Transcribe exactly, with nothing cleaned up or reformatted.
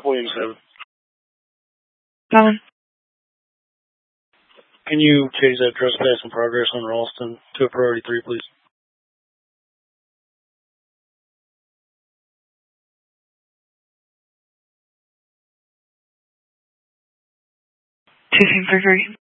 Williams seven. Colin. Can you change that trespass in progress on Ralston to a priority three, please? Two, three, three.